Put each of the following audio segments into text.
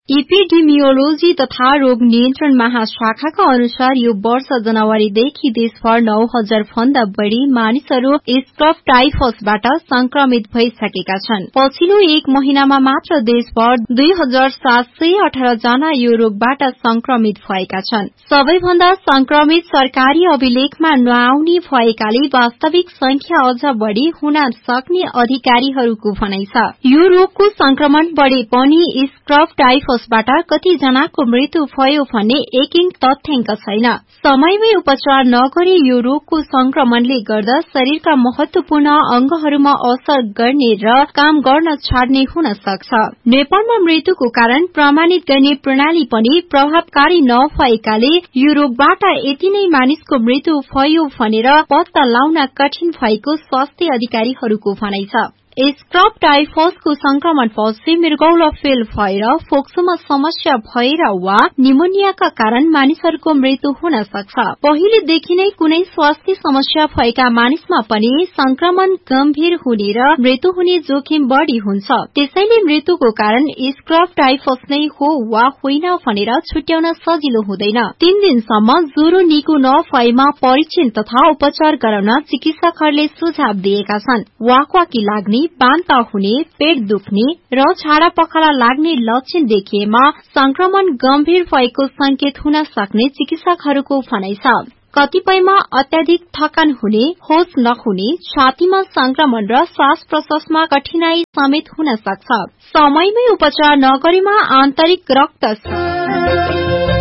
Epidemiology तथा रोग नियन्त्रण महाशाखाका अनुसार यो वर्ष जनवरीदेखि देशभर 9,000 भन्दा बढ़ी मानिसहरू स्क्रब टाइफसबाट संक्रमित भइसकेका छन्। पछिल्लो एक महिनामा मात्र देशभर 2,718 जना यो रोगबाट संक्रमित भएका छन्। सबैभन्दा संक्रमित सरकारी अभिलेखमा नआउने भएकाले वास्तविक संख्या अझ बढ़ी हुन सक्ने अधिकारीहरूको भनाइ छ। यो रोगको संक्रमण बढ़े पनि स्क्रब टाइफसबाट कति जनाको मृत्यु भयो भन्ने एकिङ तथ्याङ्क छैन। समयमै उपचार नगरी यो रोगको संक्रमणले गर्दा शरीरका महत्वपूर्ण अंगहरूमा असर गर्ने र काम गर्न छाड्ने हुन सक्छ। नेपालमा मृत्युको कारण प्रमाणित गर्ने प्रणाली पनि प्रभावकारी नभएकाले यो रोगबाट यति नै मानिसको मृत्यु भयो भनेर पत्ता लाउन कठिन भएको स्वास्थ्य अधिकारीहरूको भनाइ छ। स्क्रब टाइफसको संक्रमणपछि मृगौला फेल भएर फोक्सोमा समस्या भएर वा निमोनियाका कारण मानिसहरूको मृत्यु हुन सक्छ। पहिलेदेखि नै कुनै स्वास्थ्य समस्या भएका मानिसमा पनि संक्रमण गम्भीर हुने र मृत्यु हुने जोखिम बढ़ी हुन्छ। त्यसैले मृत्युको कारण स्क्रब टाइफस नै हो वा होइन भनेर छुट्याउन सजिलो हुँदैन। 3 दिनसम्म ज्वरो निको नभएमा परीक्षण तथा उपचार गराउन चिकित्सकहरूले सुझाव दिएका छन्। वाकवाकी लाग्ने, बान्ता हुने, पेट दुख्ने र छाडा पखाला लाग्ने लक्षण देखिएमा संक्रमण गम्भीर भएको संकेत हुन सक्ने चिकित्सकहरूको भनाइ छ। कतिपयमा अत्याधिक थकान हुने, होस नहुने, छातीमा संक्रमण र श्वास प्रश्वासमा कठिनाई समेत हुन सक्छ। समयमै उपचार नगरेमा आन्तरिक रक्त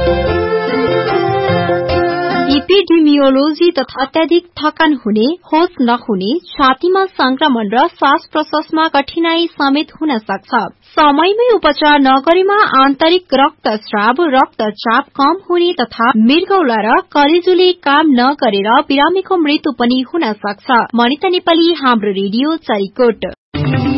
एपिडेमियोलोजी तथा अत्याधिक थकान हुने, होस नहुने, छातीमा संक्रमण र श्वास प्रश्वासमा कठिनाई समेत हुन सक्छ। समयमै उपचार नगरेमा आन्तरिक रक्तस्राव, रक्तचाप कम हुने तथा मृगौला र कलेजोले काम नगरेर बिरामीको मृत्यु पनि हुन सक्छ। मनिता नेपाली, हाम्रो रेडियो चरीकोट।